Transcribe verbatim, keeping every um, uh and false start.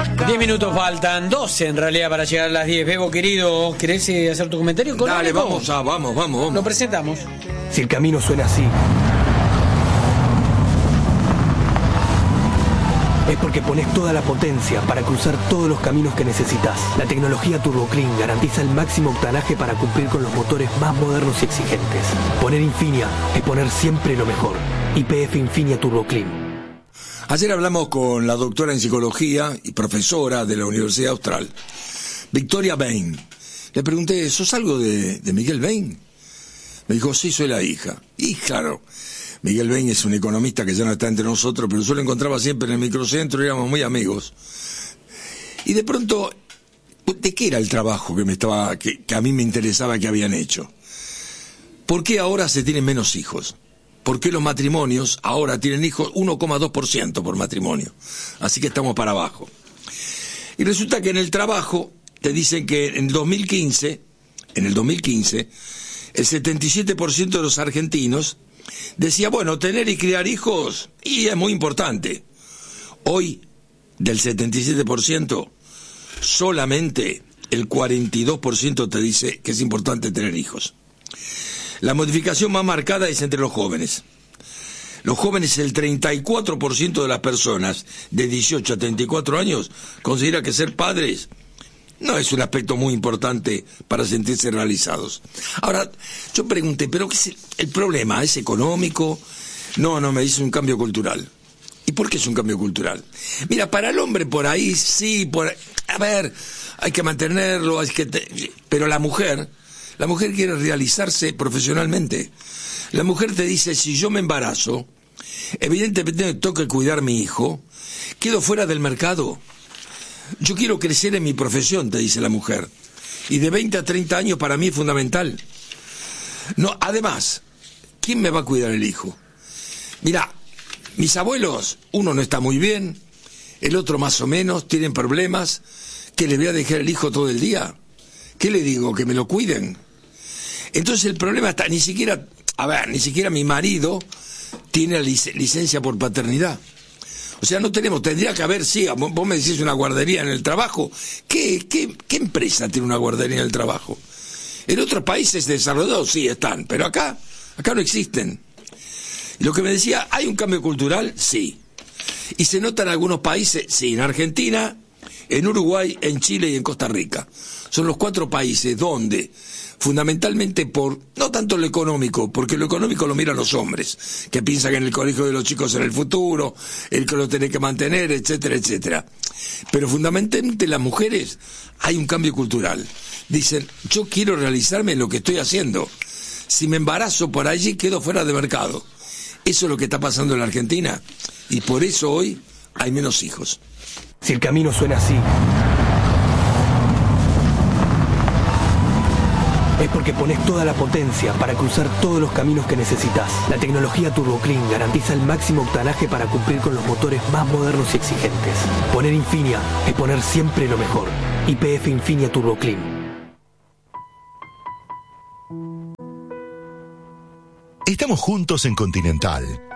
diez minutos faltan, doce en realidad para llegar a las diez. Bebo, querido, ¿querés eh, hacer tu comentario? Dale, vamos, a, vamos, vamos, vamos. Lo presentamos. Si el camino suena así, es porque pones toda la potencia para cruzar todos los caminos que necesitas. La tecnología Turbo Clean garantiza el máximo octanaje para cumplir con los motores más modernos y exigentes. Poner Infinia es poner siempre lo mejor. Y P F Infinia Turbo Clean. Ayer hablamos con la doctora en psicología y profesora de la Universidad Austral, Victoria Bain. Le pregunté, ¿sos algo de, de Miguel Bain? Me dijo, sí, soy la hija. Y claro, Miguel Bain es un economista que ya no está entre nosotros, pero yo lo encontraba siempre en el microcentro y éramos muy amigos. Y de pronto, ¿de qué era el trabajo que me estaba, que, que a mí me interesaba que habían hecho? ¿Por qué ahora se tienen menos hijos? ¿Por qué los matrimonios ahora tienen hijos uno coma dos por ciento por matrimonio? Así que estamos para abajo. Y resulta que en el trabajo te dicen que en el dos mil quince, en el dos mil quince, el setenta y siete por ciento de los argentinos decía, bueno, tener y criar hijos y es muy importante. Hoy, del setenta y siete por ciento, solamente el cuarenta y dos por ciento te dice que es importante tener hijos. La modificación más marcada es entre los jóvenes. Los jóvenes, el treinta y cuatro por ciento de las personas de dieciocho a treinta y cuatro años considera que ser padres no es un aspecto muy importante para sentirse realizados. Ahora, yo pregunté, ¿pero qué es el, el problema? ¿Es económico? No, no, me dice un cambio cultural. ¿Y por qué es un cambio cultural? Mira, para el hombre por ahí, sí, por a ver, hay que mantenerlo, hay que te, pero la mujer... La mujer quiere realizarse profesionalmente. La mujer te dice, si yo me embarazo, evidentemente tengo que cuidar a mi hijo, quedo fuera del mercado. Yo quiero crecer en mi profesión, te dice la mujer. Y de veinte a treinta años para mí es fundamental. No, además, ¿quién me va a cuidar el hijo? Mira, mis abuelos, uno no está muy bien, el otro más o menos, tienen problemas, ¿que le voy a dejar el hijo todo el día? ¿Qué le digo? ¿Que me lo cuiden? Entonces el problema está, ni siquiera, a ver, ni siquiera mi marido tiene lic- licencia por paternidad. O sea, no tenemos, tendría que haber, sí, vos me decís una guardería en el trabajo. ¿Qué, qué, qué empresa tiene una guardería en el trabajo? En otros países desarrollados sí están, pero acá, acá no existen. Y lo que me decía, ¿hay un cambio cultural? Sí. ¿Y se nota en algunos países? Sí, en Argentina, en Uruguay, en Chile y en Costa Rica. Son los cuatro países donde, fundamentalmente por, no tanto lo económico, porque lo económico lo miran los hombres, que piensan que en el colegio de los chicos en el futuro, el que lo tiene que mantener, etcétera, etcétera. Pero fundamentalmente las mujeres, hay un cambio cultural. Dicen, yo quiero realizarme en lo que estoy haciendo. Si me embarazo por allí, quedo fuera de mercado. Eso es lo que está pasando en la Argentina. Y por eso hoy hay menos hijos. Si el camino suena así, es porque pones toda la potencia para cruzar todos los caminos que necesitas. La tecnología Turbo Clean garantiza el máximo octanaje para cumplir con los motores más modernos y exigentes. Poner Infinia es poner siempre lo mejor. Y P F Infinia Turbo Clean. Estamos juntos en Continental.